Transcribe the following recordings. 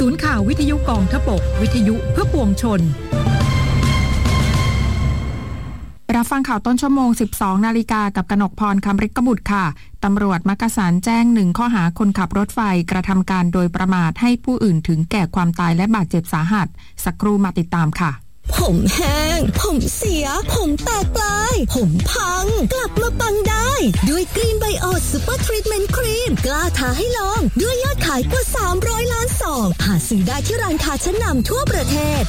ศูนย์ข่าววิทยุกองทพบกวิทยุเพื่อปวงชนรับฟังข่าวต้นชั่วโมง 12 นาฬิกากับกนกพรคำฤทธิ์กบุตรค่ะตำรวจมักกะสันแจ้ง1ข้อหาคนขับรถไฟกระทำการโดยประมาทให้ผู้อื่นถึงแก่ความตายและบาดเจ็บสาหัสสักครู่มาติดตามค่ะผมแห้งผมเสียผมแตกปลายผมพังกลับมาปังได้ด้วยกรีนไบโอซูเปอร์ทรีทเมนต์ครีมกล้าท้าให้ลองด้วยยอดขายกว่า300 ล้านซองหาซื้อได้ที่ร้านค้าชั้นนำทั่วประเทศ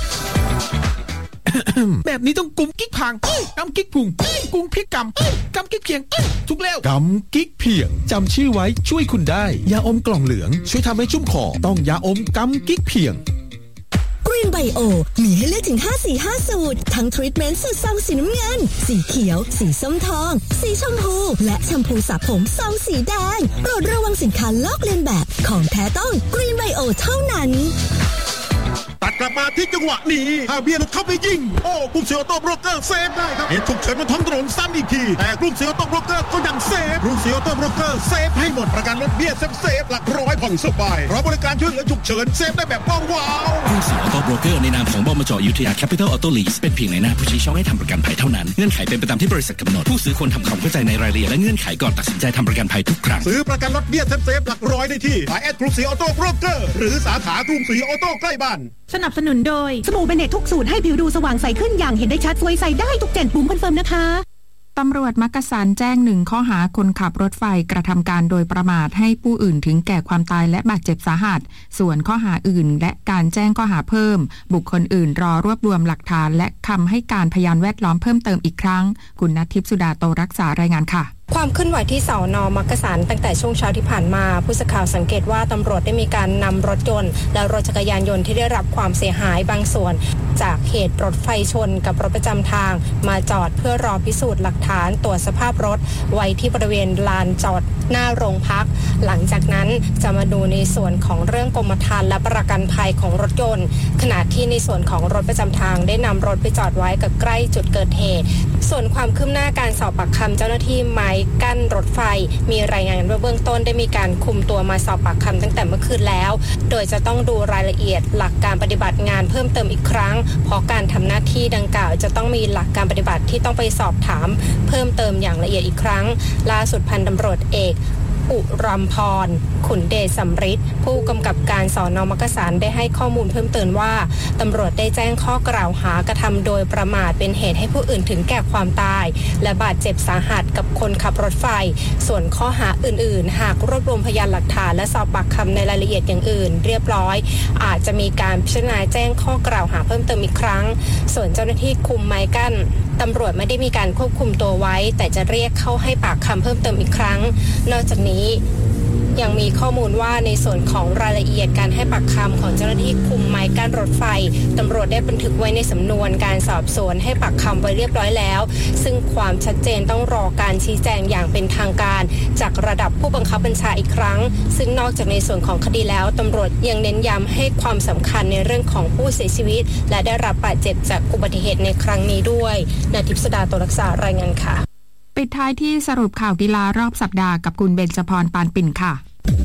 แบบนี้ต้องกุมกิ๊กพังกำกิ๊กพุงกุมพริกกำกิ๊กเพียงทุกแล้วกำกิ๊กเพียงจำชื่อไว้ช่วยคุณได้ยาอมกล่องเหลืองช่วยทำให้ชุ่มคอต้องยาอมกำกิ๊กเพียงกรีนไบโอมีให้เลือกถึง5สูตรทั้งทรีทเมนต์สูตรซองสีน้ำเงินสีเขียวสีส้มทองสีชมพูและแชมพูสระผมซองสีแดงโปรดระวังสินค้าลอกเลียนแบบของแท้ต้องกรีนไบโอเท่านั้นตัดกลับมาที่จังหวะนี้ถ้าเบียร์เข้าไปยิงโอ้กลุ่มเสียโต้โบรกเกอร์เซฟได้ครับเหตุฉุกเฉินบนท้องถนนซ้ำอีกทีแต่กลุ่มเสียโต้โบรกเกอร์ก็ยังเซฟกลุ่มเสียโต้โบรกเกอร์เซฟให้หมดประกันรถเบี้ยเซฟหลักร้อยผ่อนสบายเพราะบริการช่วยเหลือฉุกเฉินเซฟได้แบบว้าวกลุ่มเสียโต้โบรกเกอร์ในนามของบมจ.อยุธยาแคปิตอลออโต้ลีสเป็นเพียงในหน้าผู้ชี้ช่องให้ทำประกันภัยเท่านั้นเงื่อนไขเป็นไปตามที่บริษัทกำหนดผู้ซื้อควรทำความเข้าใจในรายละเอียดและเงื่อนไขก่อนตัดสินใจทำประกันภัยทุกครั้งซื้อประกันรถเบี้ยเซฟหลักร้อยได้ที่กลุ่มเสียโต้โบรกเกอร์หรือสาขากลุ่มเสียโต้ใกล้บ้านสนับสนุนโดยสบู่เบเนตทุกสูตรให้ผิวดูสว่างใสขึ้นอย่างเห็นได้ชัดสวยใสได้ทุก7ปุ่มคอนเฟิร์มนะคะตำรวจมักกะสันแจ้ง1ข้อหาคนขับรถไฟกระทำการโดยประมาทให้ผู้อื่นถึงแก่ความตายและบาดเจ็บสาหัสส่วนข้อหาอื่นและการแจ้งข้อหาเพิ่มบุคคลอื่นรอรวบรวมหลักฐานและคำให้การพยานแวดล้อมเพิ่มเติมอีกครั้งคุณณัฐทิพย์สุดาโตรักษารายงานค่ะความเคลื่อนไหวที่สน.มักกะสันตั้งแต่ช่วงเช้าที่ผ่านมาผู้สื่อข่าวสังเกตว่าตำรวจได้มีการนำรถยนต์และรถจักรยานยนต์ที่ได้รับความเสียหายบางส่วนจากเหตุรถไฟชนกับรถประจำทางมาจอดเพื่อรอพิสูจน์หลักฐานตรวจสภาพรถไว้ที่บริเวณลานจอดหน้าโรงพักหลังจากนั้นจะมาดูในส่วนของเรื่องกรมธรรม์และประกันภัยของรถยนต์ขณะที่ในส่วนของรถประจำทางได้นำรถไปจอดไว้กับใกล้จุดเกิดเหตุส่วนความคืบหน้าการสอบปากคำเจ้าหน้าที่ไม้กั้นรถไฟมีรายงานว่าเบื้องต้นได้มีการคุมตัวมาสอบปากคำตั้งแต่เมื่อคืนแล้วโดยจะต้องดูรายละเอียดหลักการปฏิบัติงานเพิ่มเติมอีกครั้งเพราะการทำหน้าที่ดังกล่าวจะต้องมีหลักการปฏิบัติที่ต้องไปสอบถามเพิ่มเติมอย่างละเอียดอีกครั้งล่าสุดพันตำรวจเอกอุรัมพรขุนเดชสำริดผู้กำกับการสน.มักกะสันได้ให้ข้อมูลเพิ่มเติมว่าตำรวจได้แจ้งข้อกล่าวหากระทำโดยประมาทเป็นเหตุให้ผู้อื่นถึงแก่ความตายและบาดเจ็บสาหัสกับคนขับรถไฟส่วนข้อหาอื่นๆหากรวบรวมพยานหลักฐานและสอบปากคำในรายละเอียดอย่างอื่นเรียบร้อยอาจจะมีการพิจารณาแจ้งข้อกล่าวหาเพิ่มเติมอีกครั้งส่วนเจ้าหน้าที่คุมไม้กั้นตำรวจไม่ได้มีการควบคุมตัวไว้แต่จะเรียกเข้าให้ปากคำเพิ่มเติมอีกครั้งนอกจากนี้ยังมีข้อมูลว่าในส่วนของรายละเอียดการให้ปากคำของเจ้าหน้าที่คุมไม้กั้นรถไฟตำรวจได้บันทึกไว้ในสำนวนการสอบสวนให้ปากคำไว้เรียบร้อยแล้วซึ่งความชัดเจนต้องรอการชี้แจงอย่างเป็นทางการจากระดับผู้บังคับบัญชาอีกครั้งซึ่งนอกจากในส่วนของคดีแล้วตำรวจยังเน้นย้ำให้ความสำคัญในเรื่องของผู้เสียชีวิตและได้รับบาดเจ็บจากอุบัติเหตุในครั้งนี้ด้วยณทิพย์สุดาโตรักษารายงานค่ะปิดท้ายที่สรุปข่าวกีฬารอบสัปดาห์กับคุณเบญจพรปานปิ่นค่ะ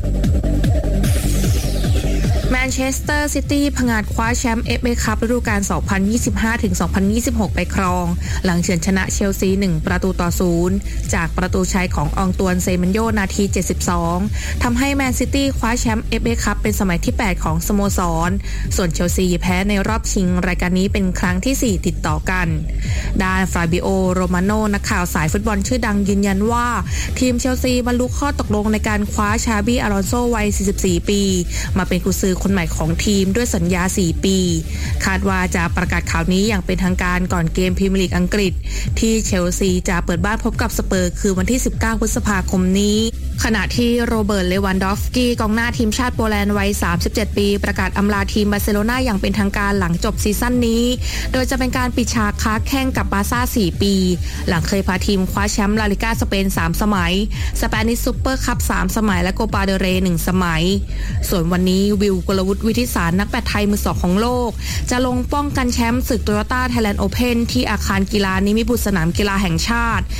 แมนเชสเตอร์ซิตี้ผงาดคว้าแชมป์ FA คัพฤดูกาล 2025-2026 ไปครองหลังเฉือนชนะเชลซี 1-0 จากประตูชัยของอองตวนเซเมนโยนาที 72 ทำให้แมนซิตี้คว้าแชมป์ FA คัพเป็นสมัยที่ 8 ของสโมสรส่วนเชลซีแพ้ในรอบชิงรายการนี้เป็นครั้งที่ 4 ติดต่อกันด้านฟาบิโอโรมาโนนักข่าวสายฟุตบอลชื่อดังยืนยันว่าทีมเชลซีบรรลุข้อตกลงในการคว้าชาบี้อลอนโซวัย 44 ปีมาเป็นกุญซือคนใหม่ของทีมด้วยสัญญา 4 ปีคาดว่าจะประกาศข่าวนี้อย่างเป็นทางการก่อนเกมพรีเมียร์ลีกอังกฤษที่เชลซีจะเปิดบ้านพบกับสเปอร์คือวันที่ 19 พฤษภาคมนี้ขณะที่โรเบิร์ต เลวันดอฟสกี้กองหน้าทีมชาติโปแลนด์วัย 37 ปีประกาศอำลาทีมบาร์เซโลนาอย่างเป็นทางการหลังจบซีซั่นนี้โดยจะเป็นการปิดฉากค้าแข่งกับบาร์ซ่า 4 ปีหลังเคยพาทีมคว้าแชมป์ลาลิก้าสเปน 3 สมัยสเปนิชซูเปอร์คัพ 3 สมัยและโกปาเดเรย์ 1 สมัยส่วนวันนี้วิล กลวุฒิ วิทิสารนักแบดไทยมือ 2 ของโลกจะลงป้องกันแชมป์ศึกโตโยต้าไทยแลนด์โอเพ่นที่อาคารกีฬานิมิตรบุตรสนามกีฬาแห่งชาติ